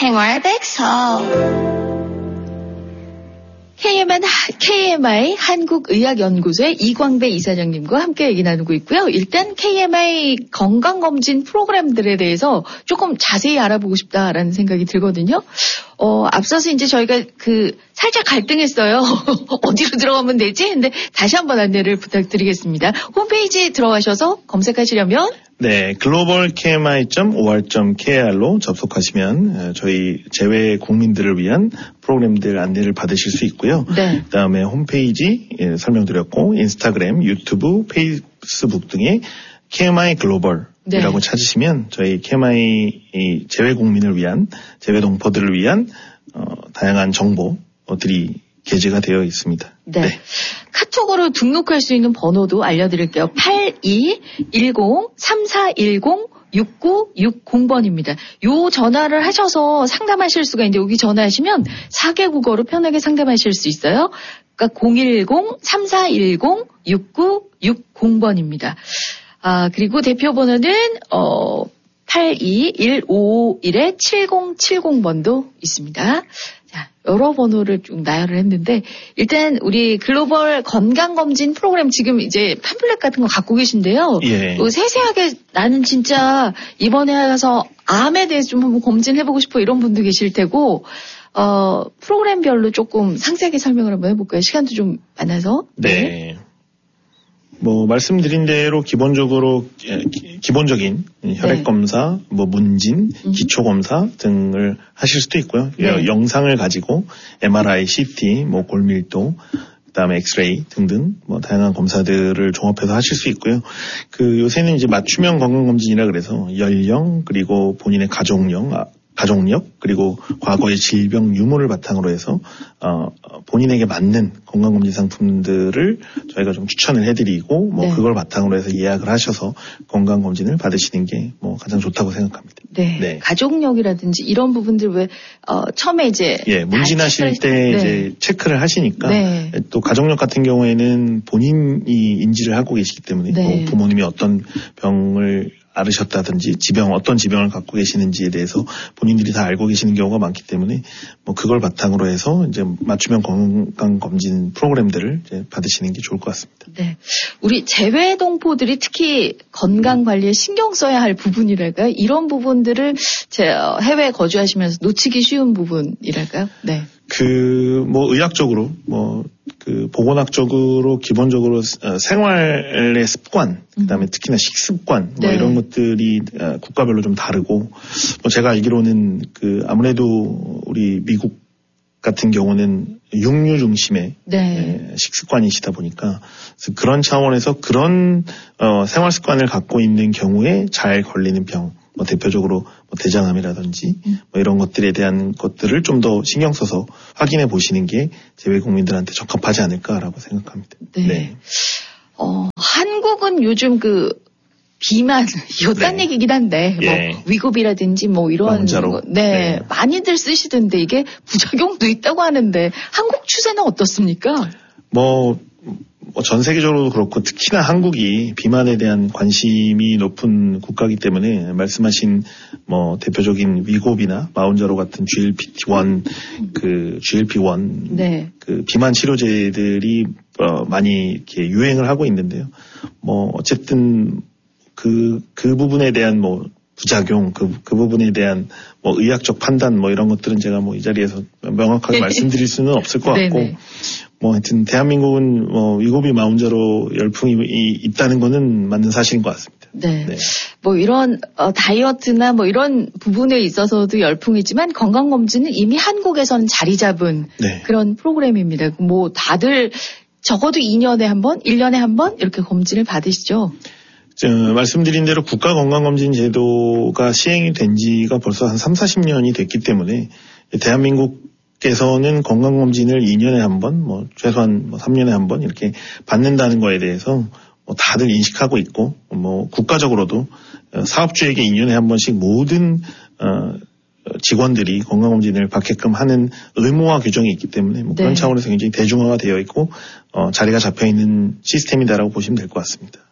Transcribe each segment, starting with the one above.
생활백서 KMI 한국의학연구소의 이광배 이사장님과 함께 얘기 나누고 있고요. 일단 KMI 건강검진 프로그램들에 대해서 조금 자세히 알아보고 싶다라는 생각이 들거든요. 앞서서 이제 저희가 살짝 갈등했어요. 어디로 들어가면 되지? 근데 다시 한번 안내를 부탁드리겠습니다. 홈페이지에 들어가셔서 검색하시려면 네, globalkmi.or.kr로 접속하시면 저희 제외 국민들을 위한 프로그램들 안내를 받으실 수 있고요. 네. 그다음에 홈페이지 설명드렸고 인스타그램, 유튜브, 페이스북 등의 KMI 글로벌이라고 찾으시면 저희 KMI 제외 국민을 위한 제외 동포들을 위한 다양한 정보들이 게재가 되어 있습니다. 네. 카톡으로 등록할 수 있는 번호도 알려드릴게요. 8210-3410-6960번입니다. 요 전화를 하셔서 상담하실 수가 있는데 여기 전화하시면 4개 국어로 편하게 상담하실 수 있어요. 그러니까 010-3410-6960번입니다. 그리고 대표 번호는 82151-7070번도 있습니다. 자, 여러 번호를 좀 나열을 했는데 일단 우리 글로벌 건강검진 프로그램 지금 이제 팜플렛 같은 거 갖고 계신데요. 예. 세세하게 나는 진짜 이번에 가서 암에 대해서 좀 한번 검진해보고 싶어 이런 분도 계실 테고 프로그램별로 조금 상세하게 설명을 한번 해볼까요? 시간도 좀 많아서. 네. 말씀드린 대로 기본적인 혈액검사, 문진, 기초검사 등을 하실 수도 있고요. 네. 영상을 가지고 MRI, CT, 골밀도, 그다음에 엑스레이 등등 다양한 검사들을 종합해서 하실 수 있고요. 요새는 이제 맞춤형 건강검진이라 그래서 연령 그리고 본인의 가족력 그리고 과거의 질병 유무를 바탕으로 해서 본인에게 맞는 건강검진 상품들을 저희가 좀 추천을 해드리고 네. 그걸 바탕으로 해서 예약을 하셔서 건강검진을 받으시는 게 가장 좋다고 생각합니다. 네. 네. 가족력이라든지 이런 부분들 왜 처음에 이제 문진하실 때 이제 체크를 하시니까 네. 또 가족력 같은 경우에는 본인이 인지를 하고 계시기 때문에 네. 부모님이 어떤 병을 앓으셨다든지 어떤 지병을 갖고 계시는지에 대해서 본인들이 다 알고 계시는 경우가 많기 때문에 그걸 바탕으로 해서 이제 맞춤형 건강검진 프로그램들을 이제 받으시는 게 좋을 것 같습니다. 네. 우리 재외동포들이 특히 건강관리에 신경 써야 할 부분이랄까요? 이런 부분들을 해외에 거주하시면서 놓치기 쉬운 부분이랄까요? 네. 의학적으로, 보건학적으로 기본적으로 생활의 습관, 그다음에 특히나 식습관, 네. 이런 것들이 국가별로 좀 다르고, 제가 알기로는 아무래도 우리 미국 같은 경우는 육류 중심의 네. 식습관이시다 보니까 그런 차원에서 그런 생활 습관을 갖고 있는 경우에 잘 걸리는 병, 대표적으로 대장암이라든지 이런 것들에 대한 것들을 좀 더 신경 써서 확인해 보시는 게 제외 국민들한테 적합하지 않을까라고 생각합니다. 네. 네. 한국은 요즘 비만 이거 딴 네. 얘기긴 한데 예. 위급이라든지 이런 마운자로. 네. 많이들 쓰시던데 이게 부작용도 있다고 하는데 한국 추세는 어떻습니까? 전 세계적으로도 그렇고 특히나 한국이 비만에 대한 관심이 높은 국가이기 때문에 말씀하신 대표적인 위고비나 마운자로 같은 GLP-1 네. 비만 치료제들이 많이 이렇게 유행을 하고 있는데요. 어쨌든 그 부분에 대한 부작용, 그 부분에 대한 의학적 판단 이런 것들은 제가 이 자리에서 명확하게 말씀드릴 수는 없을 것 같고 네네. 하여튼 대한민국은 위고비 마운자로 열풍이 있다는 거는 맞는 사실인 것 같습니다. 네. 네. 이런 다이어트나 이런 부분에 있어서도 열풍이지만 건강검진은 이미 한국에서는 자리 잡은 네. 그런 프로그램입니다. 다들 적어도 2년에 한 번, 1년에 한 번 이렇게 검진을 받으시죠. 말씀드린 대로 국가건강검진 제도가 시행이 된 지가 벌써 한 3, 40년이 됐기 때문에 대한민국에서는 건강검진을 2년에 한 번, 최소한 3년에 한 번 이렇게 받는다는 거에 대해서 다들 인식하고 있고, 국가적으로도 사업주에게 2년에 한 번씩 모든 직원들이 건강검진을 받게끔 하는 의무화 규정이 있기 때문에 그런 네. 차원에서 굉장히 대중화가 되어 있고 자리가 잡혀 있는 시스템이다라고 보시면 될 것 같습니다.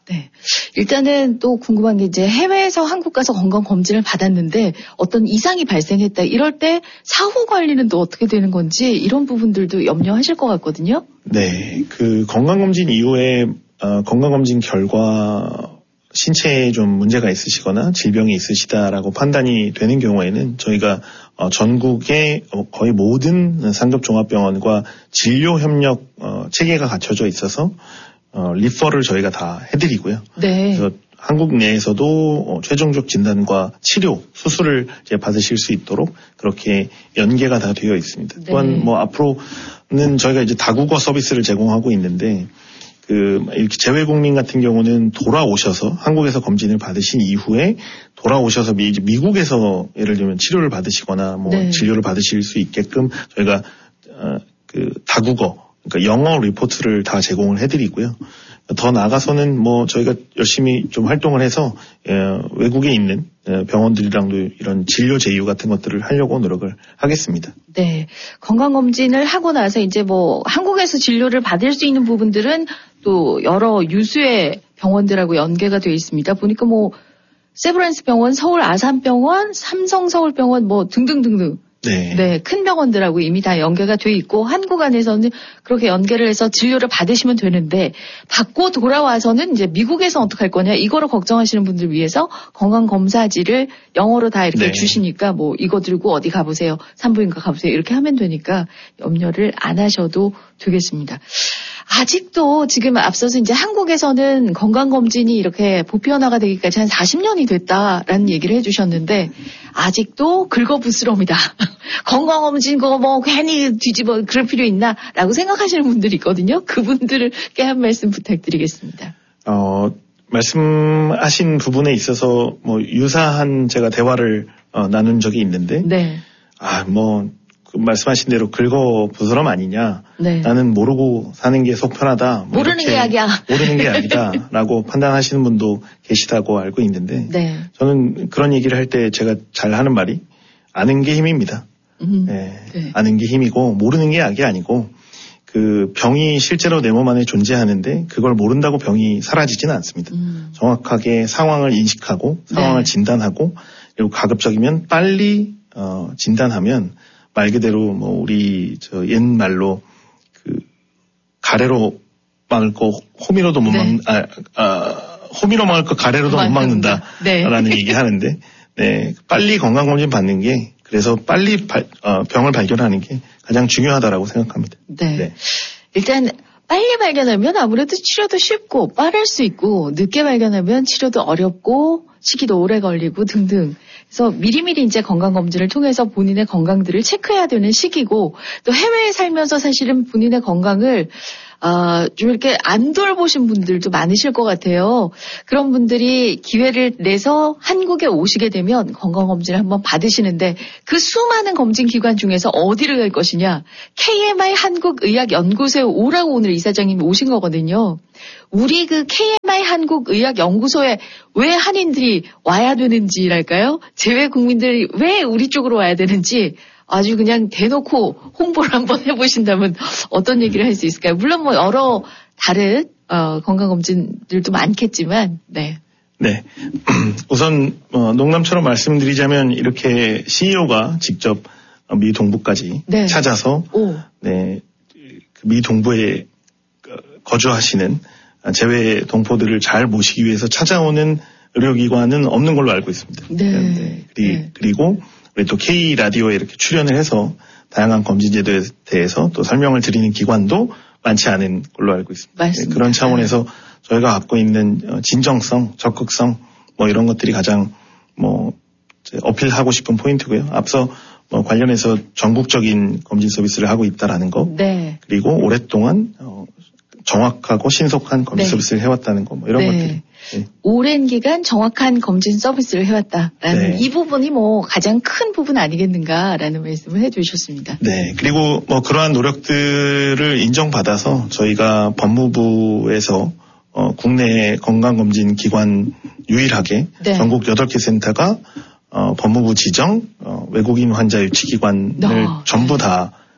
네. 일단은 또 궁금한 게 이제 해외에서 한국 가서 건강검진을 받았는데 어떤 이상이 발생했다. 이럴 때 사후 관리는 또 어떻게 되는 건지 이런 부분들도 염려하실 것 같거든요. 네. 그 건강검진 이후에 건강검진 결과 신체에 좀 문제가 있으시거나 질병이 있으시다라고 판단이 되는 경우에는 저희가 전국의 거의 모든 상급종합병원과 진료협력 체계가 갖춰져 있어서 리퍼를 저희가 다 해드리고요. 네. 그래서 한국 내에서도 최종적 진단과 치료, 수술을 이제 받으실 수 있도록 그렇게 연계가 다 되어 있습니다. 네. 또한 앞으로는 저희가 이제 다국어 서비스를 제공하고 있는데 이렇게 재외국민 같은 경우는 돌아오셔서 한국에서 검진을 받으신 이후에 돌아오셔서 미국에서 예를 들면 치료를 받으시거나 네. 진료를 받으실 수 있게끔 저희가 다국어 그러니까 영어 리포트를 다 제공을 해드리고요. 더 나아가서는 저희가 열심히 좀 활동을 해서 외국에 있는 병원들이랑도 이런 진료 제휴 같은 것들을 하려고 노력을 하겠습니다. 네. 건강검진을 하고 나서 이제 한국에서 진료를 받을 수 있는 부분들은 또 여러 유수의 병원들하고 연계가 되어 있습니다. 보니까 세브란스 병원, 서울 아산병원, 삼성 서울병원 등등등등. 네, 큰 병원들하고 이미 다 연계가 돼 있고 한국 안에서는 그렇게 연계를 해서 진료를 받으시면 되는데 받고 돌아와서는 이제 미국에서 어떡할 거냐 이거를 걱정하시는 분들 위해서 건강검사지를 영어로 다 이렇게 주시니까 이거 들고 어디 가보세요. 산부인과 가보세요. 이렇게 하면 되니까 염려를 안 하셔도 되겠습니다. 아직도 지금 앞서서 이제 한국에서는 건강검진이 이렇게 보편화가 되기까지 한 40년이 됐다라는 얘기를 해주셨는데 아직도 긁어부스럼이다. 건강검진 그거 괜히 뒤집어 그럴 필요 있나? 라고 생각하시는 분들이 있거든요. 그분들께 한 말씀 부탁드리겠습니다. 말씀하신 부분에 있어서 유사한 제가 대화를 나눈 적이 있는데 네. 말씀하신 대로 긁어부스럼 아니냐. 네. 나는 모르고 사는 게 속 편하다. 모르는 게 약이야. 모르는 게 약이다. 라고 판단하시는 분도 계시다고 알고 있는데 네. 저는 그런 얘기를 할 때 제가 잘 하는 말이 아는 게 힘입니다. 네. 아는 게 힘이고 모르는 게 약이 아니고 그 병이 실제로 내 몸 안에 존재하는데 그걸 모른다고 병이 사라지지는 않습니다. 정확하게 상황을 인식하고 상황을 진단하고 그리고 가급적이면 빨리 진단하면 말 그대로 우리 옛말로 가래로 막을 거 호미로도 못 호미로 막을 거 가래로도 못 막는다. 라는 얘기 하는데, 네, 빨리 건강검진 받는 게, 그래서 빨리 병을 발견하는 게 가장 중요하다라고 생각합니다. 네. 일단, 빨리 발견하면 아무래도 치료도 쉽고 빠를 수 있고, 늦게 발견하면 치료도 어렵고, 시기도 오래 걸리고 등등. 그래서 미리미리 이제 건강검진을 통해서 본인의 건강들을 체크해야 되는 시기고, 또 해외에 살면서 사실은 본인의 건강을 좀 이렇게 안 돌보신 분들도 많으실 것 같아요. 그런 분들이 기회를 내서 한국에 오시게 되면 건강검진을 한번 받으시는데 그 수많은 검진 기관 중에서 어디를 갈 것이냐. KMI 한국의학연구소에 오라고 오늘 이사장님이 오신 거거든요. 우리 그 KMI 한국의학연구소에 왜 한인들이 와야 되는지랄까요? 재외 국민들이 왜 우리 쪽으로 와야 되는지 아주 그냥 대놓고 홍보를 한번 해보신다면 어떤 얘기를 할 수 있을까요? 물론 여러 다른 건강검진들도 많겠지만, 네. 네. 우선 농담처럼 말씀드리자면 이렇게 CEO가 직접 미 동부까지 찾아서 네, 그 미 동부에 거주하시는 재외 동포들을 잘 모시기 위해서 찾아오는 의료기관은 없는 걸로 알고 있습니다. 네. 그리고 우리 또 K라디오에 이렇게 출연을 해서 다양한 검진제도에 대해서 또 설명을 드리는 기관도 많지 않은 걸로 알고 있습니다. 맞습니다. 네, 그런 차원에서 저희가 갖고 있는 진정성, 적극성 이런 것들이 가장 어필하고 싶은 포인트고요. 앞서 관련해서 전국적인 검진 서비스를 하고 있다라는 거. 네. 그리고 오랫동안 정확하고 신속한 검진 서비스를 해왔다는 거, 이런 것들이. 네. 오랜 기간 정확한 검진 서비스를 해왔다라는 이 부분이 가장 큰 부분 아니겠는가라는 말씀을 해주셨습니다. 네. 그리고 그러한 노력들을 인정받아서 저희가 법무부에서 국내 건강검진 기관 유일하게 전국 8개 센터가 법무부 지정 외국인 환자 유치 기관을 전부 다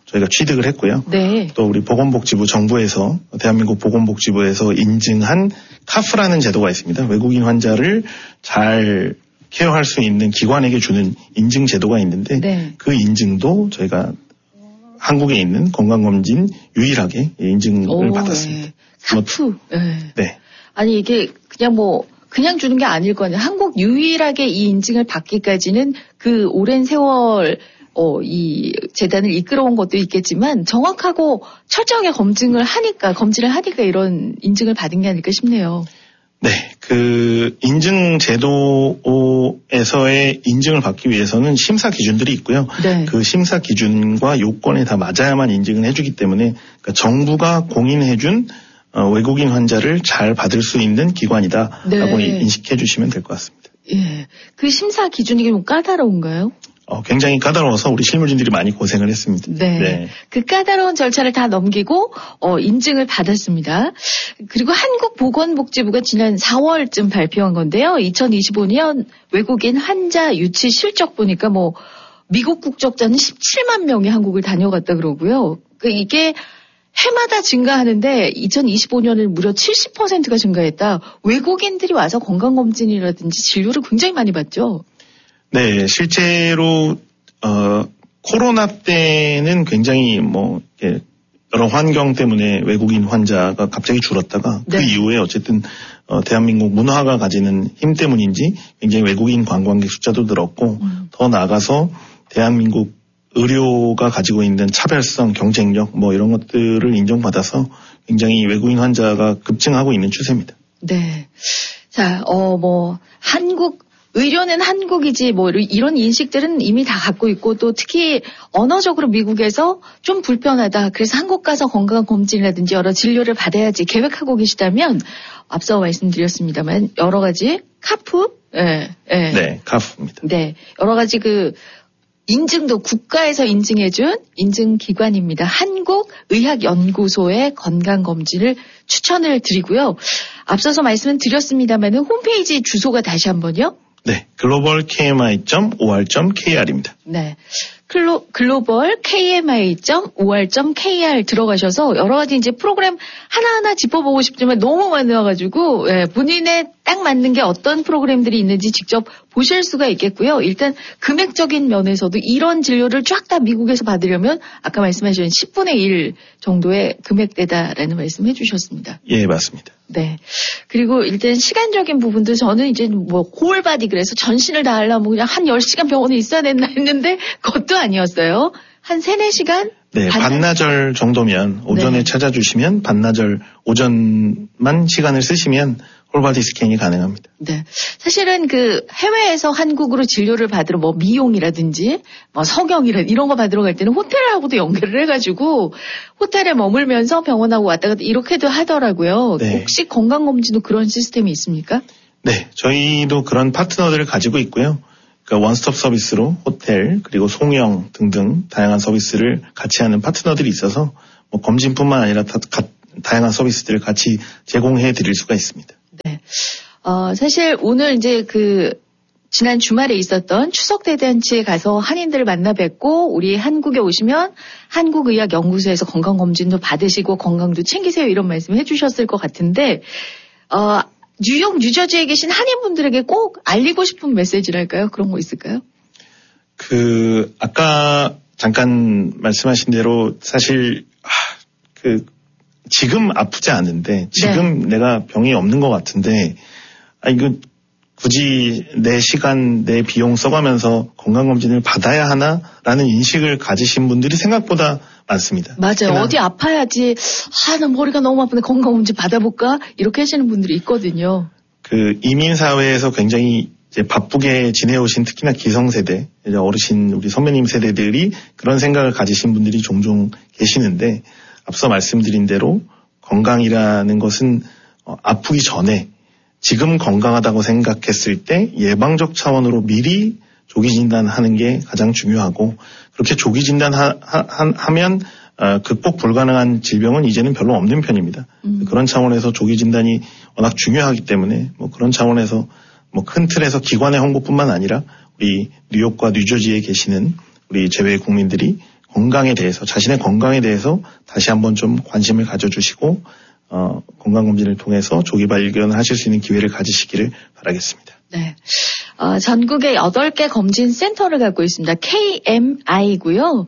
저희가 취득을 했고요. 네. 또 우리 보건복지부 정부에서 대한민국 보건복지부에서 인증한 카프라는 제도가 있습니다. 외국인 환자를 잘 케어할 수 있는 기관에게 주는 인증 제도가 있는데 네. 그 인증도 저희가 한국에 있는 건강검진 유일하게 인증을 받았습니다. 네. 카프. 네. 네. 아니 이게 그냥 주는 게 아닐 거 아니에요. 한국 유일하게 이 인증을 받기까지는 그 오랜 세월 이 재단을 이끌어온 것도 있겠지만 정확하고 철저하게 검진을 하니까 이런 인증을 받은 게 아닐까 싶네요. 네, 그 인증 제도에서의 인증을 받기 위해서는 심사 기준들이 있고요. 네. 그 심사 기준과 요건에 다 맞아야만 인증을 해주기 때문에 그러니까 정부가 공인해준 외국인 환자를 잘 받을 수 있는 기관이다라고 네. 인식해 주시면 될 것 같습니다. 예, 그 심사 기준이 좀 까다로운가요? 굉장히 까다로워서 우리 실무진들이 많이 고생을 했습니다. 네. 네. 그 까다로운 절차를 다 넘기고 인증을 받았습니다. 그리고 한국보건복지부가 지난 4월쯤 발표한 건데요. 2025년 외국인 환자 유치 실적 보니까 미국 국적자는 17만 명이 한국을 다녀갔다 그러고요. 이게 해마다 증가하는데 2025년을 무려 70%가 증가했다. 외국인들이 와서 건강검진이라든지 진료를 굉장히 많이 받죠. 네, 실제로 코로나 때는 굉장히 여러 환경 때문에 외국인 환자가 갑자기 줄었다가 네. 그 이후에 어쨌든 대한민국 문화가 가지는 힘 때문인지 굉장히 외국인 관광객 숫자도 늘었고 더 나아가서 대한민국 의료가 가지고 있는 차별성, 경쟁력 이런 것들을 인정받아서 굉장히 외국인 환자가 급증하고 있는 추세입니다. 네. 자, 의료는 한국이지 이런 인식들은 이미 다 갖고 있고 또 특히 언어적으로 미국에서 좀 불편하다. 그래서 한국 가서 건강검진이라든지 여러 진료를 받아야지 계획하고 계시다면 앞서 말씀드렸습니다만 여러 가지 카프? 네, 카프입니다. 네. 여러 가지 인증도 국가에서 인증해준 인증기관입니다. 한국의학연구소의 건강검진을 추천을 드리고요. 앞서서 말씀을 드렸습니다만 홈페이지 주소가 다시 한번요. 네, globalkmi.or.kr입니다. 네, 글로벌 KMI.or.kr 들어가셔서 여러 가지 이제 프로그램 하나하나 짚어보고 싶지만 너무 많아가지고 본인에 딱 맞는 게 어떤 프로그램들이 있는지 직접 보실 수가 있겠고요. 일단 금액적인 면에서도 이런 진료를 쫙 다 미국에서 받으려면 아까 말씀하신 10분의 1 정도의 금액대다라는 말씀 해주셨습니다. 예, 맞습니다. 네. 그리고 일단 시간적인 부분도 저는 이제 홀바디 그래서 전신을 다 하려면 그냥 한 10시간 병원에 있어야 됐나 했는데 그것도 아니었어요. 한 3-4시간? 네, 반나절 정도면 오전에 네. 찾아주시면 반나절 오전만 시간을 쓰시면 홀바디 스캔이 가능합니다. 네. 사실은 해외에서 한국으로 진료를 받으러 미용이라든지 성형이라든지 이런 거 받으러 갈 때는 호텔하고도 연결을 해가지고 호텔에 머물면서 병원하고 왔다 갔다 이렇게도 하더라고요. 네. 혹시 건강검진도 그런 시스템이 있습니까? 네, 저희도 그런 파트너들을 가지고 있고요. 그러니까 원스톱 서비스로 호텔 그리고 송영 등등 다양한 서비스를 같이 하는 파트너들이 있어서 검진뿐만 아니라 다양한 서비스들을 같이 제공해 드릴 수가 있습니다. 네. 사실 오늘 이제 지난 주말에 있었던 추석 대잔치에 가서 한인들을 만나 뵙고 우리 한국에 오시면 한국의학연구소에서 건강검진도 받으시고 건강도 챙기세요 이런 말씀 해주셨을 것 같은데 뉴욕, 뉴저지에 계신 한인분들에게 꼭 알리고 싶은 메시지랄까요? 그런 거 있을까요? 아까 잠깐 말씀하신 대로 사실 지금 아프지 않은데 지금 네. 내가 병이 없는 것 같은데 이거 굳이 내 시간, 내 비용 써가면서 건강검진을 받아야 하나라는 인식을 가지신 분들이 생각보다 많습니다. 맞아요. 어디 아파야지 나 머리가 너무 아픈데 건강검진 받아볼까? 이렇게 하시는 분들이 있거든요. 이민사회에서 굉장히 이제 바쁘게 지내오신 특히나 기성세대, 어르신 우리 선배님 세대들이 그런 생각을 가지신 분들이 종종 계시는데 앞서 말씀드린 대로 건강이라는 것은 아프기 전에 지금 건강하다고 생각했을 때 예방적 차원으로 미리 조기 진단하는 게 가장 중요하고 그렇게 조기 진단하면 극복 불가능한 질병은 이제는 별로 없는 편입니다. 그런 차원에서 조기 진단이 워낙 중요하기 때문에 그런 차원에서 큰 틀에서 기관의 홍보뿐만 아니라 우리 뉴욕과 뉴저지에 계시는 우리 제외 국민들이 건강에 대해서, 자신의 건강에 대해서 다시 한번 좀 관심을 가져주시고 건강검진을 통해서 조기 발견하실 수 있는 기회를 가지시기를 바라겠습니다. 네. 전국에 8개 검진센터를 갖고 있습니다. KMI고요.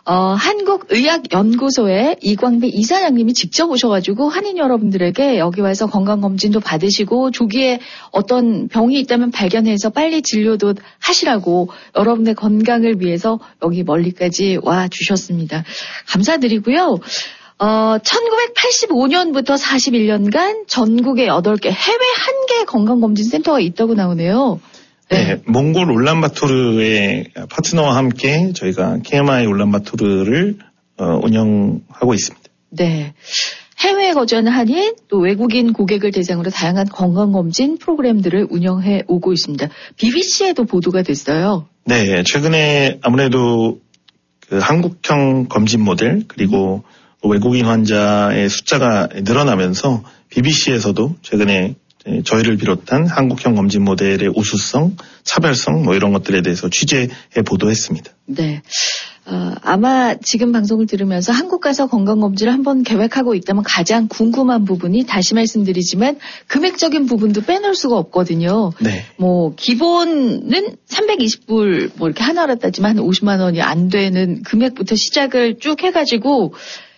한국의학연구소의 이광배 이사장님이 직접 오셔가지고 한인 여러분들에게 여기 와서 건강검진도 받으시고 조기에 어떤 병이 있다면 발견해서 빨리 진료도 하시라고 여러분의 건강을 위해서 여기 멀리까지 와 주셨습니다. 감사드리고요. 1985년부터 41년간 전국에 8개, 해외 1개 건강검진센터가 있다고 나오네요. 네, 몽골 울란바토르의 파트너와 함께 저희가 KMI 울란바토르를 운영하고 있습니다. 네. 해외에 거주하는 한인, 또 외국인 고객을 대상으로 다양한 건강검진 프로그램들을 운영해 오고 있습니다. BBC에도 보도가 됐어요. 네, 최근에 아무래도 그 한국형 검진 모델, 그리고 외국인 환자의 숫자가 늘어나면서 BBC에서도 최근에 저희를 비롯한 한국형 검진 모델의 우수성, 차별성 뭐 이런 것들에 대해서 취재해 보도했습니다. 네. 아마 지금 방송을 들으면서 한국 가서 건강검진을 한번 계획하고 있다면 가장 궁금한 부분이 다시 말씀드리지만 금액적인 부분도 빼놓을 수가 없거든요. 네. 뭐 기본은 320불 뭐 이렇게 하나로 따지면 한 50만 원이 안 되는 금액부터 시작을 쭉 해가지고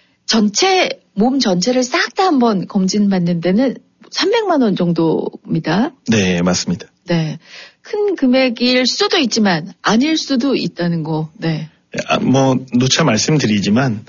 몸 전체를 싹 다 한번 검진받는 데는 300만 원 정도입니다. 네, 맞습니다. 네. 큰 금액일 수도 있지만 아닐 수도 있다는 거. 네. 뭐 누차 말씀드리지만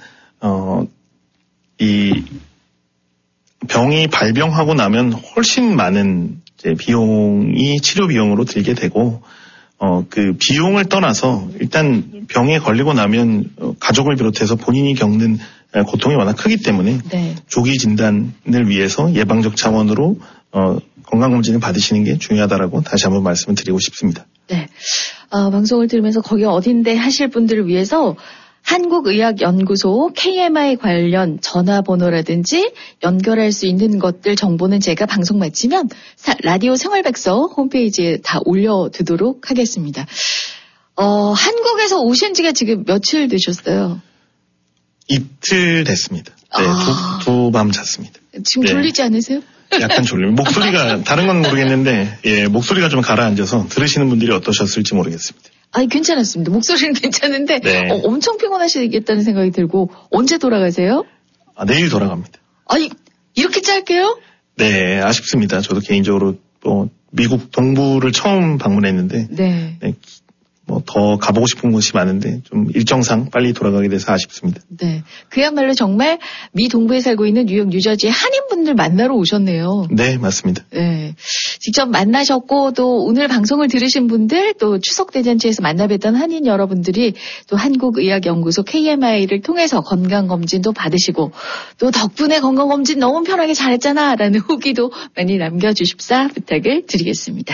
이 병이 발병하고 나면 훨씬 많은 이제 비용이 치료 비용으로 들게 되고 그 비용을 떠나서 일단 병에 걸리고 나면 가족을 비롯해서 본인이 겪는 고통이 워낙 크기 때문에 네. 조기 진단을 위해서 예방적 차원으로 건강검진을 받으시는 게 중요하다라고 다시 한번 말씀을 드리고 싶습니다. 네. 방송을 들으면서 거기 어딘데 하실 분들을 위해서 한국의학연구소 KMI 관련 전화번호라든지 연결할 수 있는 것들 정보는 제가 방송 마치면 라디오 생활백서 홈페이지에 다 올려두도록 하겠습니다. 한국에서 오신 지가 지금 며칠 되셨어요? 이틀 됐습니다. 네, 두 밤 잤습니다. 지금 네. 졸리지 않으세요? 약간 졸려요. 목소리가 다른 건 모르겠는데 목소리가 좀 가라앉아서 들으시는 분들이 어떠셨을지 모르겠습니다. 아니 괜찮았습니다. 목소리는 괜찮은데 네. 엄청 피곤하시겠다는 생각이 들고 언제 돌아가세요? 내일 돌아갑니다. 아니 이렇게 짧게요? 네, 아쉽습니다. 저도 개인적으로 미국 동부를 처음 방문했는데 네. 뭐 더 가보고 싶은 곳이 많은데 좀 일정상 빨리 돌아가게 돼서 아쉽습니다. 네, 그야말로 정말 미 동부에 살고 있는 뉴욕, 뉴저지의 한인분들 만나러 오셨네요. 네, 맞습니다. 네, 직접 만나셨고 또 오늘 방송을 들으신 분들 또 추석 대잔치에서 만나 뵀던 한인 여러분들이 또 한국의학연구소 KMI를 통해서 건강검진도 받으시고 또 덕분에 건강검진 너무 편하게 잘했잖아 라는 후기도 많이 남겨주십사 부탁을 드리겠습니다.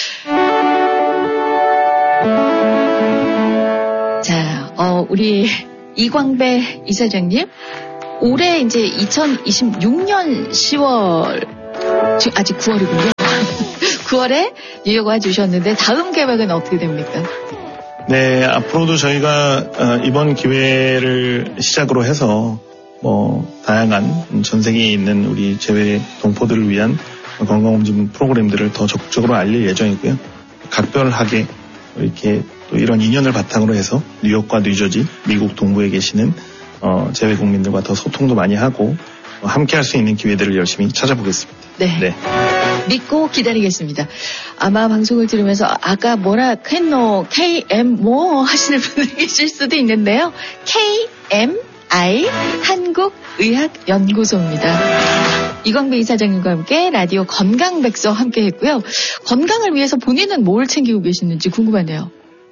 자, 우리 이광배 이사장님, 올해 이제 2026년 10월, 지금 아직 9월이군요. 9월에 뉴욕 와주셨는데 다음 계획은 어떻게 됩니까? 네, 앞으로도 저희가 이번 기회를 시작으로 해서 다양한 전 세계에 있는 우리 재외 동포들을 위한 건강검진 프로그램들을 더 적극적으로 알릴 예정이고요. 각별하게 이렇게 또 이런 인연을 바탕으로 해서 뉴욕과 뉴저지, 미국 동부에 계시는 재외 국민들과 더 소통도 많이 하고 함께 할 수 있는 기회들을 열심히 찾아보겠습니다. 네. 네. 믿고 기다리겠습니다. 아마 방송을 들으면서 아까 뭐라 했노 KM 뭐 하시는 분들 계실 수도 있는데요. KMI 한국의학연구소입니다. 이광배 이사장님과 함께 라디오 건강백서 함께 했고요. 건강을 위해서 본인은 뭘 챙기고 계시는지 궁금하네요.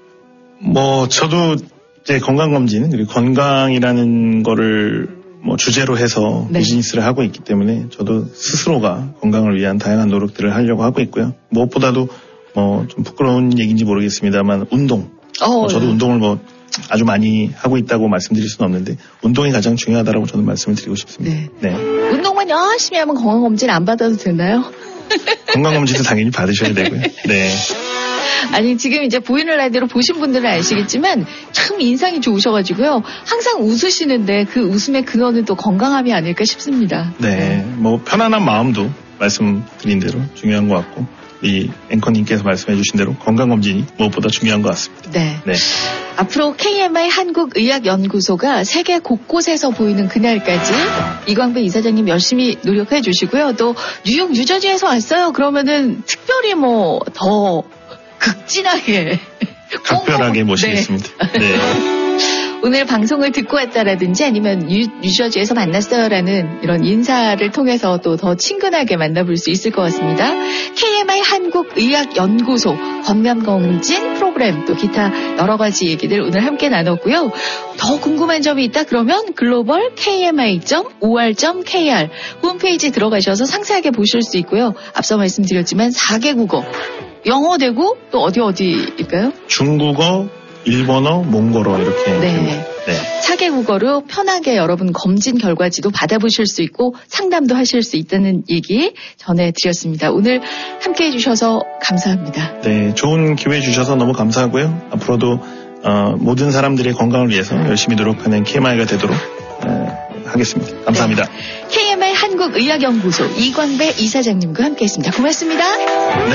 저도 이제 건강검진, 그리고 건강이라는 거를 주제로 해서 네. 비즈니스를 하고 있기 때문에 저도 스스로가 건강을 위한 다양한 노력들을 하려고 하고 있고요. 무엇보다도 좀 부끄러운 얘기인지 모르겠습니다만 운동. 저도 운동을 아주 많이 하고 있다고 말씀드릴 수는 없는데 운동이 가장 중요하다라고 저는 말씀을 드리고 싶습니다. 네. 운동만 열심히 하면 건강검진 안 받아도 되나요? 건강검진도 당연히 받으셔야 되고요. 네. 아니, 지금 이제 보이는 라디오로 보신 분들은 아시겠지만 참 인상이 좋으셔가지고요. 항상 웃으시는데 그 웃음의 근원은 또 건강함이 아닐까 싶습니다. 네, 뭐 편안한 마음도 말씀드린 대로 중요한 것 같고 이 앵커님께서 말씀해 주신 대로 건강검진이 무엇보다 중요한 것 같습니다. 네. 네. 앞으로 KMI 한국의학연구소가 세계 곳곳에서 보이는 그날까지 이광배 이사장님 열심히 노력해 주시고요. 또 뉴욕, 뉴저지에서 왔어요. 그러면은 특별히 뭐 더 극진하게 각별하게 모시겠습니다. 네. 오늘 방송을 듣고 왔다라든지 아니면 뉴저지에서 만났어요라는 이런 인사를 통해서 또 더 친근하게 만나볼 수 있을 것 같습니다. KMI 한국의학연구소 건강검진 프로그램 또 기타 여러 가지 얘기들 오늘 함께 나눴고요. 더 궁금한 점이 있다 그러면 글로벌 KMI.or.kr 홈페이지 들어가셔서 상세하게 보실 수 있고요. 앞서 말씀드렸지만 4개 국어 영어 되고 또 어디일까요? 중국어, 일본어, 몽골어 이렇게. 네. 네. 4개 국어로 편하게 여러분 검진 결과지도 받아보실 수 있고 상담도 하실 수 있다는 얘기 전해드렸습니다. 오늘 함께해 주셔서 감사합니다. 네, 좋은 기회 주셔서 너무 감사하고요. 앞으로도 모든 사람들의 건강을 위해서 열심히 노력하는 KMI가 되도록 하겠습니다. 감사합니다. 네. KMI 한국의학연구소 이광배 이사장님과 함께했습니다. 고맙습니다. 네.